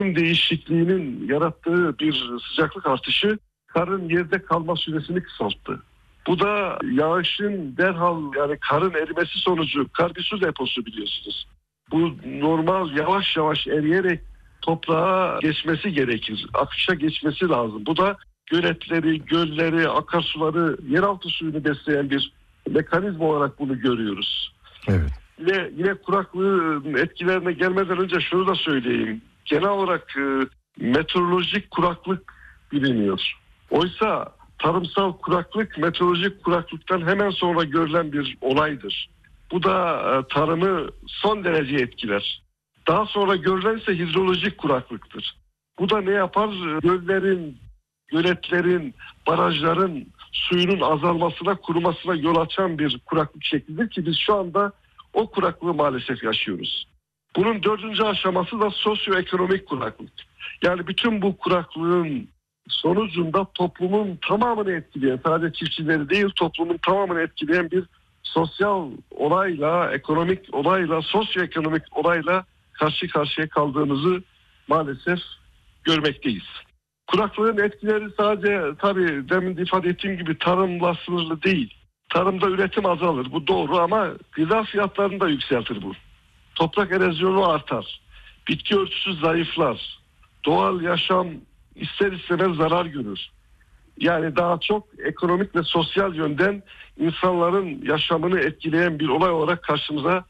değişikliğinin yarattığı bir sıcaklık artışı karın yerde kalma süresini kısalttı. Bu da yağışın derhal, yani karın erimesi sonucu, kar bir su deposu biliyorsunuz. Bu normal yavaş yavaş eriyerek toprağa geçmesi gerekir. Akışa geçmesi lazım. Bu da göletleri, gölleri, akarsuları, yeraltı suyunu besleyen bir mekanizma olarak bunu görüyoruz. Evet. Yine kuraklığın etkilerine gelmeden önce şunu da söyleyeyim. Genel olarak meteorolojik kuraklık biliniyor. Oysa tarımsal kuraklık meteorolojik kuraklıktan hemen sonra görülen bir olaydır. Bu da tarımı son derece etkiler. Daha sonra görülen ise hidrolojik kuraklıktır. Bu da ne yapar? Göllerin, göletlerin, barajların suyunun azalmasına, kurumasına yol açan bir kuraklık şeklidir ki biz şu anda o kuraklığı maalesef yaşıyoruz. Bunun 4. aşaması da sosyoekonomik kuraklık. Yani bütün bu kuraklığın sonucunda toplumun tamamını etkileyen, sadece çiftçileri değil toplumun tamamını etkileyen bir sosyal olayla, ekonomik olayla, sosyoekonomik olayla karşı karşıya kaldığımızı maalesef görmekteyiz. Kuraklığın etkileri sadece tabii demin de ifade ettiğim gibi tarımla sınırlı değil. Tarımda üretim azalır, bu doğru, ama gıda fiyatlarını da yükseltir bu. Toprak erozyonu artar, bitki örtüsü zayıflar, doğal yaşam ister istemez zarar görür. Yani daha çok ekonomik ve sosyal yönden insanların yaşamını etkileyen bir olay olarak karşımıza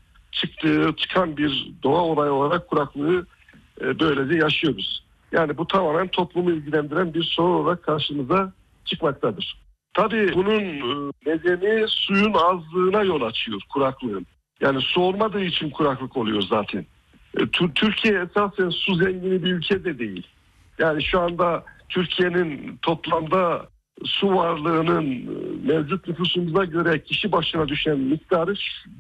çıkan bir doğa olayı olarak kuraklığı böylece yaşıyoruz. Yani bu tamamen toplumu ilgilendiren bir sorun olarak karşımıza çıkmaktadır. Tabii bunun nedeni suyun azlığına yol açıyor kuraklığın. Yani su olmadığı için kuraklık oluyor zaten. Türkiye esasen su zengini bir ülke de değil. Yani şu anda Türkiye'nin toplamda su varlığının mevcut nüfusumuza göre kişi başına düşen miktarı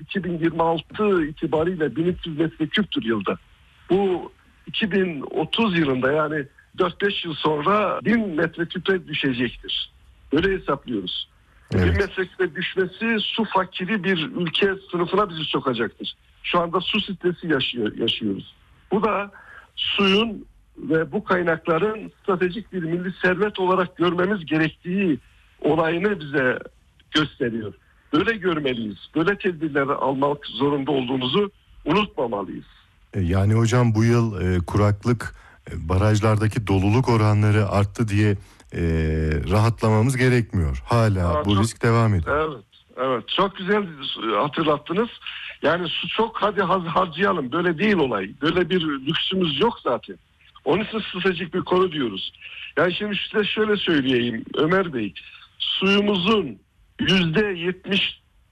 2026 itibariyle 1300 metreküptür yılda. Bu 2030 yılında, yani 4-5 yıl sonra 1000 metreküpe düşecektir. Böyle hesaplıyoruz. Evet. 1000 metreküpe düşmesi su fakiri bir ülke sınıfına bizi sokacaktır. Şu anda su stresi yaşıyoruz. Bu da suyun ve bu kaynakların stratejik bir milli servet olarak görmemiz gerektiği olayını bize gösteriyor. Böyle görmeliyiz. Böyle tedbirleri almak zorunda olduğumuzu unutmamalıyız. Yani hocam bu yıl kuraklık, barajlardaki doluluk oranları arttı diye rahatlamamız gerekmiyor. Hala bu risk devam ediyor. Evet, çok güzel hatırlattınız. Yani su çok, hadi harcayalım. Böyle değil olay. Böyle bir lüksümüz yok zaten. Onun için stratejik bir konu diyoruz. Yani şimdi size şöyle söyleyeyim Ömer Bey. Suyumuzun %75,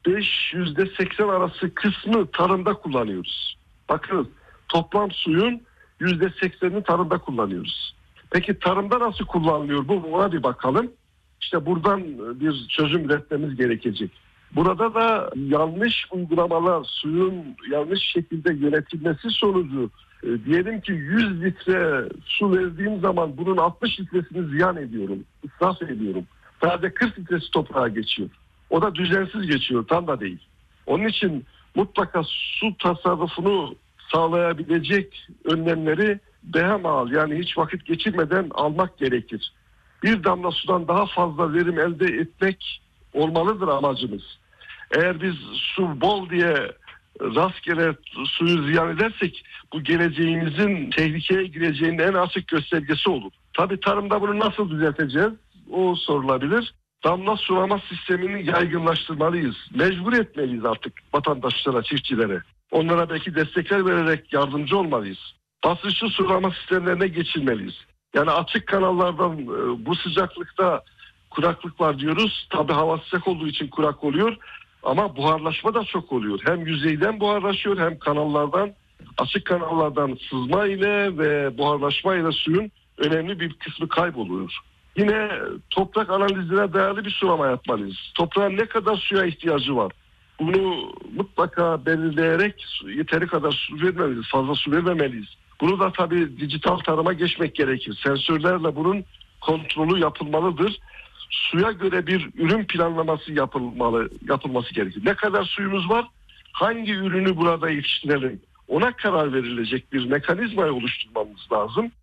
%80 arası kısmı tarımda kullanıyoruz. Bakın, toplam suyun %80'ini tarımda kullanıyoruz. Peki tarımda nasıl kullanılıyor bu? Buna bir bakalım. İşte buradan bir çözüm üretmemiz gerekecek. Burada da yanlış uygulamalar, suyun yanlış şekilde yönetilmesi sonucu diyelim ki 100 litre su verdiğim zaman bunun 60 litresini ziyan ediyorum, israf ediyorum. Sadece 40 litresi toprağa geçiyor. O da düzensiz geçiyor, tam da değil. Onun için mutlaka su tasarrufunu sağlayabilecek önlemleri behemal, yani hiç vakit geçirmeden almak gerekir. Bir damla sudan daha fazla verim elde etmek olmalıdır amacımız. Eğer biz su bol diye rastgele suyu ziyan edersek bu geleceğimizin tehlikeye gireceğinin en açık göstergesi olur. Tabii tarımda bunu nasıl düzelteceğiz? O sorulabilir. Damla sulama sistemini yaygınlaştırmalıyız. Mecbur etmeliyiz artık vatandaşlara, çiftçilere. Onlara belki destekler vererek yardımcı olmalıyız. Basınçlı sulama sistemlerine geçilmeliyiz. Yani açık kanallardan bu sıcaklıkta kuraklık var diyoruz. Tabii hava sıcak olduğu için kurak oluyor. Ama buharlaşma da çok oluyor. Hem yüzeyden buharlaşıyor hem kanallardan, açık kanallardan sızma ile ve buharlaşma ile suyun önemli bir kısmı kayboluyor. Yine toprak analizine dayalı bir sulama yapmalıyız. Toprağın ne kadar suya ihtiyacı var? Bunu mutlaka belirleyerek yeteri kadar su vermeliyiz, fazla su vermemeliyiz. Bunu da tabii dijital tarıma geçmek gerekir. Sensörlerle bunun kontrolü yapılmalıdır. Suya göre bir ürün planlaması yapılması gerekir. Ne kadar suyumuz var? Hangi ürünü burada yetiştirelim? Ona karar verilecek bir mekanizmayı oluşturmamız lazım.